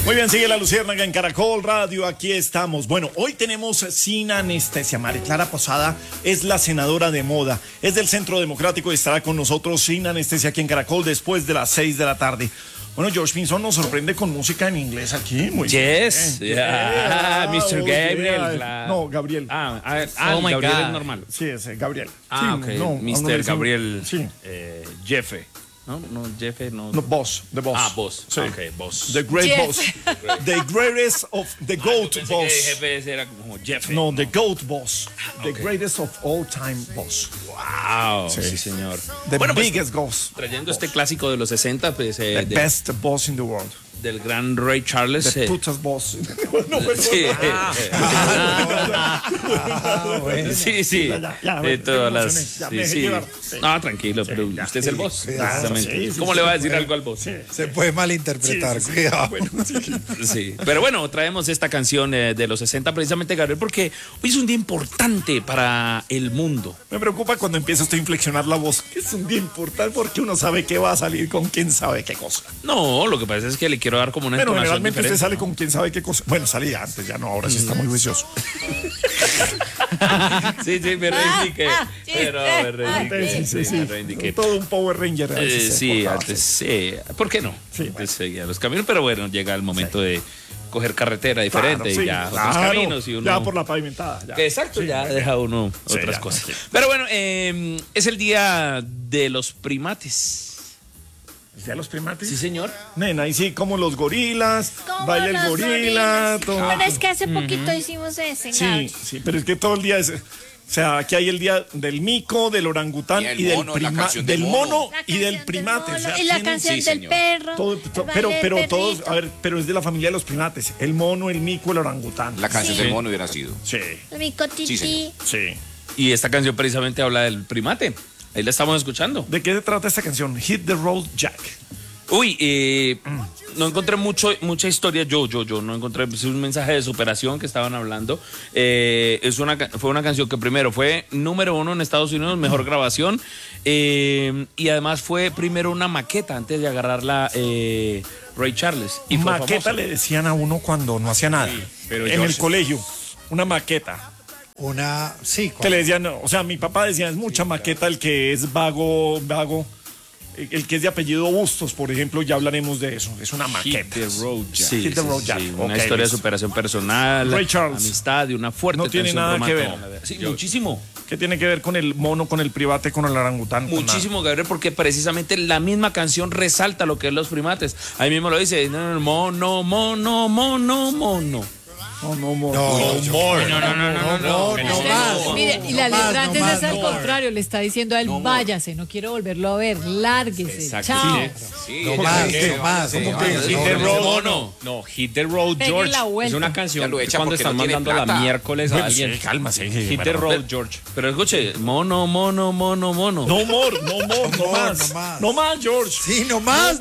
Muy bien, sigue La Luciérnaga en Caracol Radio, aquí estamos. Bueno, hoy tenemos sin anestesia. María Clara Posada es la senadora de moda, es del Centro Democrático y estará con nosotros sin anestesia aquí en Caracol después de las 6 de la tarde. Bueno, George Pinzón nos sorprende con música en inglés aquí. Muy yes, bien. Yeah. Mr. Gabriel. No, Gabriel. Oh my Gabriel God. Es normal. Sí, es Gabriel. Ok. No, Mr. Gabriel. Sí. Jefe. No, Jefe, no. No, Boss, the Boss. Boss. Sí. Ok, Boss. The Great Jeff. Boss. The greatest of the GOAT Pensé Boss. que jefe era como Jefe. No, the GOAT Boss. The Ok. greatest of all time boss. Wow, sí, señor. The Bueno, pues, biggest boss. trayendo este clásico de los 60, pues, The best boss in the world. del gran Ray Charles. The putas boss. No, perdón. Sí, Bueno. sí. Ya, De todas me las. emocioné, ya Sí, me dejé sí. llevar. Sí. No, tranquilo, pero ya. usted es el boss. Claro, Precisamente. sí, ¿Cómo le va a decir algo al boss? Se puede malinterpretar, cuidado. Sí, pero bueno, traemos esta canción de los 60 precisamente, Gabriel, porque hoy es un día importante para el mundo. Me preocupa cuando empieza usted a inflexionar la voz. Es un día importante porque uno sabe que va a salir con quién sabe qué cosa. No, lo que pasa es que le quiero dar como una Pero entonación generalmente usted diferente, sale ¿no? con quién sabe qué cosa. Bueno, salía antes, ya no, ahora sí está muy juicioso. Sí, me reivindiqué. Pero me Antes, reivindiqué. sí. Me reivindiqué. Todo un Power Ranger. Sí, por favor. antes sí. ¿Por qué no? Sí, Antes seguía los caminos, pero bueno, llega el momento de coger carretera diferente Claro, sí, y ya otros claro, caminos y uno. ya por la pavimentada. Ya. Exacto, Sí, ya deja uno Sí, otras ya, cosas. tranquilo. Pero bueno, es el día de los primates. ¿Ya los primates? Sí, señor. Nena, y sí, como los gorilas, Como baila el los gorila, gorilas. todo. Pero es que hace poquito hicimos ese, Gaby. Sí, pero es que todo el día es. O sea, aquí hay el día del mico, del orangután Y el y del mono, la canción del del mono mono. La y del canción primate. del O sea, mono, y la tienen- canción sí, del señor. perro. todo- el pero baile del todos, perrito. a ver, pero es de la familia de los primates. El mono, el mico, el orangután. La canción Sí. del mono hubiera sido. Sí, Mi cotití. Sí, señor. sí. Y esta canción precisamente habla del primate. Ahí la estamos escuchando. ¿De qué se trata esta canción? Hit the Road Jack. Uy, no encontré mucha historia. Yo no encontré, es un mensaje de superación que estaban hablando. Fue una canción que primero fue número 1 en Estados Unidos, mejor grabación. Y además fue primero una maqueta antes de agarrarla Ray Charles. Y fue Maqueta famosa. le decían a uno cuando no hacía nada. pero en George- el colegio, una maqueta. Sí, Que le decían, o sea, mi papá decía, es mucha maqueta el que es vago. El que es de apellido Bustos, por ejemplo, ya hablaremos de eso. Es una Hit maqueta. the Road Jack. Sí, Hit the Road sí, Jack. sí, una Ok, historia de listo. superación personal, Ray Charles. amistad y una fuerte No tiene tensión nada que romántica. ver. Sí, muchísimo. ¿Qué tiene que ver con el mono, con el private, con el orangután? Con Muchísimo, Gabriel, porque precisamente la misma canción resalta lo que es los primates. Ahí mismo lo dice, no, mono. No, Mire, y la no más, letra antes no es más, al no contrario, le está diciendo a él, váyase, no quiero volverlo a ver, lárguese, Exacto. chao. Sí, No es más, que- no más. Sí, ¿Cómo ah, que? sí, Hit no, the no, road. No, Hit the Road Pegue George. la vuelta. Es una Ya canción lo que echa cuando porque están no tiene mandando la plata. miércoles a alguien. Cálmase. Hit the Road George. Pero escuche, mono. No more, no más. más. No más, George. Sí, no más,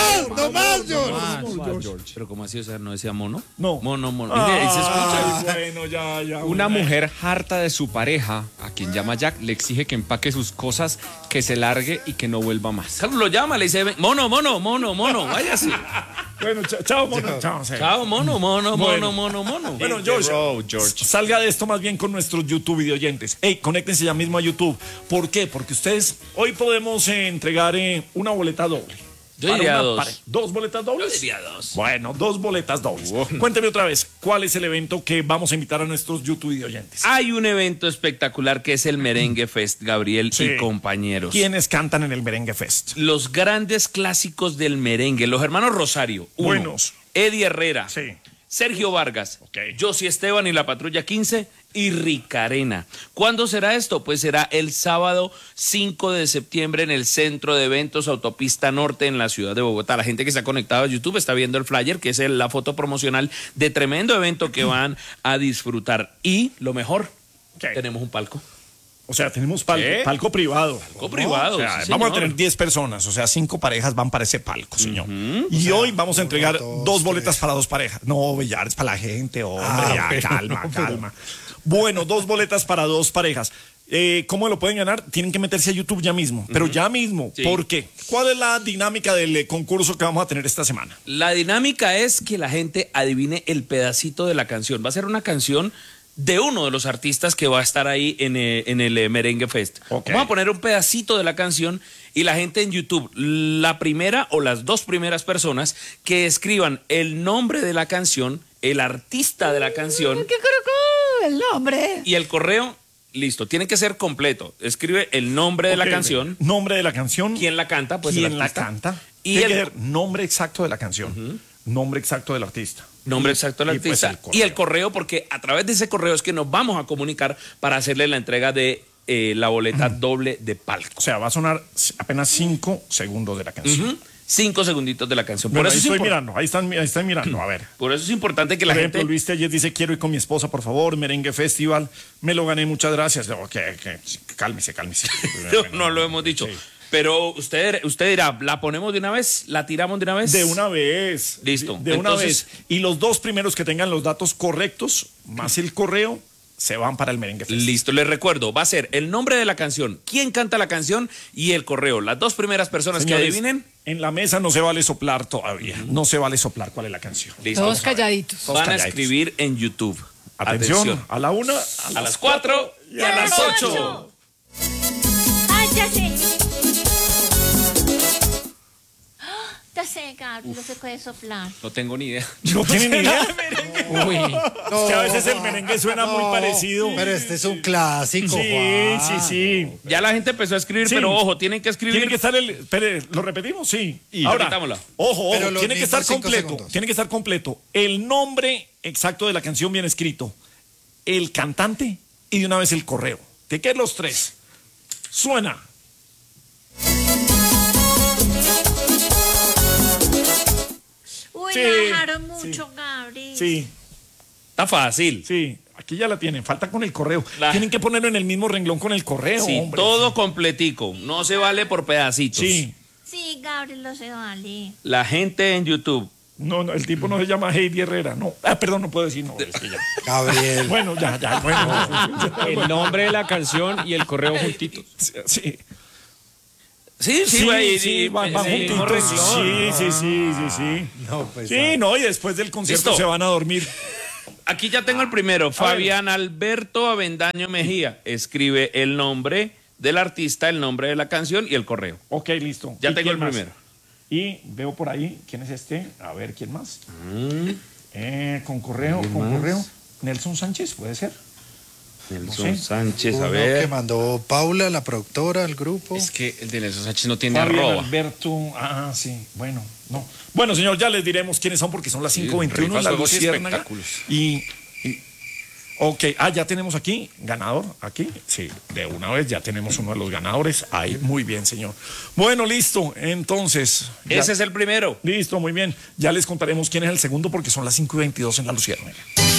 George. Pero como así, o sea, ¿no decía mono? No. Mono. Mire, ahí se escucha. Bueno, ya. Una mujer harta de su pareja, a quien llama Jack, le exige que empaque sus cosas, que se largue y que no vuelva más. Carlos lo llama, le dice, mono, váyase. Bueno, chao, mono. Chao, sí. Chao, mono. Bueno. Bueno, Bueno, George, salga de esto más bien con nuestros YouTube videoyentes. Hey, conéctense ya mismo a YouTube. ¿Por qué? Porque ustedes hoy podemos entregar una boleta doble. Yo Para diría una dos. pareja. ¿Dos boletas dobles? Yo diría dos. Bueno, 2 boletas dobles. Cuénteme otra vez, ¿cuál es el evento que vamos a invitar a nuestros YouTube videoyentes? Hay un evento espectacular que es el Merengue Fest, Gabriel Sí. y compañeros. ¿Quiénes cantan en el Merengue Fest? Los grandes clásicos del merengue, los hermanos Rosario. uno. Buenos. Eddie Herrera. Sí. Sergio Vargas. Ok. Josie Esteban y la Patrulla 15 y Ricarena. ¿Cuándo será esto? Pues será el sábado 5 de septiembre en el Centro de Eventos Autopista Norte en la ciudad de Bogotá. La gente que está conectada a YouTube está viendo el flyer, que es la foto promocional de tremendo evento que van a disfrutar. Y lo mejor, ¿Qué? tenemos un palco. O sea, tenemos palco privado. Palco privado. O sea, sí, vamos a señor. tener 10 personas, o sea, 5 parejas van para ese palco, señor. Y hoy vamos a entregar 2 boletas para 2 parejas. No, Villar, es para la gente, hombre, ya, calma. Bueno, 2 boletas para 2 parejas. ¿Cómo lo pueden ganar? Tienen que meterse a YouTube ya mismo, pero ya mismo. Sí. ¿Por qué? ¿Cuál es la dinámica del concurso que vamos a tener esta semana? La dinámica es que la gente adivine el pedacito de la canción. Va a ser una canción de uno de los artistas que va a estar ahí en el Merengue Fest. Ok. Vamos a poner un pedacito de la canción y la gente en YouTube, la primera o las dos primeras personas que escriban el nombre de la canción, el artista de la canción ¡Qué caracol! El nombre. y el correo, listo. Tiene que ser completo. Escribe el nombre de la Ok, canción, Nombre de la canción. quién la canta, pues el ¿Quién la artista. canta? Y Tiene que el ser nombre exacto de la canción. Nombre exacto del artista. nombre exacto del y, pues, artista el correo. y el correo, porque a través de ese correo es que nos vamos a comunicar para hacerle la entrega de la boleta doble de palco. O sea, va a sonar apenas 5 segundos de la canción. Ujú. 5 segunditos de la canción. Bueno, Por ahí eso, estoy mirando, ahí están mirando, a ver. por eso es importante que la Por ejemplo, gente... Luis Telles dice, quiero ir con mi esposa, por favor, Merengue Festival, me lo gané, muchas gracias. Cálmese. No lo hemos dicho. Sí. Pero usted dirá, ¿la ponemos de una vez? ¿La tiramos de una vez? De una vez. Listo. De una Entonces- vez. Y los dos primeros que tengan los datos correctos, más el correo, se van para el Merengue Festival. Listo, les recuerdo, va a ser el nombre de la canción, quién canta la canción y el correo. Las dos primeras personas Señores, que adivinen, en la mesa no se vale soplar todavía. No se vale soplar cuál es la canción. listo. Todos calladitos. Todos Van a calladitos. escribir en YouTube. Atención, a la 1, A las 4 y a las 8. ¡Ay, ya sé! Ya sé, Gabriel, no se puede soplar. No tengo ni idea. No tienen ni idea. Uy. Es que a veces el merengue suena muy parecido. Pero este es un clásico, Sí, Juan. sí. Ya la gente empezó a escribir, Sí. pero ojo, tienen que escribir. Tiene que estar espere, ¿lo repetimos? Sí. Y Ahora, repitámosla. ojo, Pero los tiene que estar mismos 5 completo. segundos. Tiene que estar completo. El nombre exacto de la canción bien escrito, el cantante y de una vez el correo. ¿De qué los tres? Suena. Uy, Sí, la dejaron sí. mucho, Gabriel. Sí, Está fácil. sí. Aquí ya la tienen. Falta con el correo. La- Tienen que ponerlo en el mismo renglón con el correo, Sí, hombre. todo completico. No se vale por pedacitos. Sí. Sí, Gabriel, lo se vale. La gente en YouTube. No, el tipo no se llama Heidi Herrera. No. Perdón, no puedo decir no. Es que ya. Gabriel. Bueno, ya. Bueno. El nombre de la canción y el correo juntitos. Sí. Sí, güey. sí, van sí, juntitos. mismo renglón. Sí. No, pues. Sí, no, y después del concierto Listo. se van a dormir. Aquí ya tengo el primero. Fabián Alberto Avendaño Mejía. Escribe el nombre del artista, el nombre de la canción y el correo. Ok, listo. Ya ¿Y tengo quién el más? primero. Y veo por ahí, ¿quién es este? A ver, ¿quién más? Con correo. Nelson Sánchez, ¿puede ser? Nelson sé. Sánchez, a Uno ver. que mandó Paula, la productora, al grupo. Es que el de Nelson Sánchez no tiene Fabián arroba. Alberto. Sí, bueno, no. Bueno, señor, ya les diremos quiénes son porque son las 5:21 en rifas, la juegos y Luciérnaga. espectáculos. Ok, ya tenemos aquí, ganador, aquí. Sí, de una vez ya tenemos uno de los ganadores. Ahí, muy bien, señor. Bueno, listo, entonces. Ese es el primero. Listo, muy bien. Ya les contaremos quién es el segundo porque son las 5:22 en la Luciérnaga.